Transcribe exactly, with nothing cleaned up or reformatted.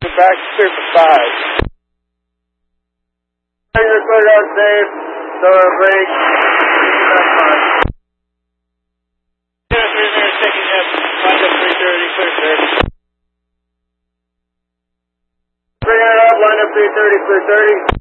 Back to clear for five. You're cleared out safe. So break. three minutes taking up. Line up three thirty, clear, sir. Bringing it up, line up three thirty, clear thirty.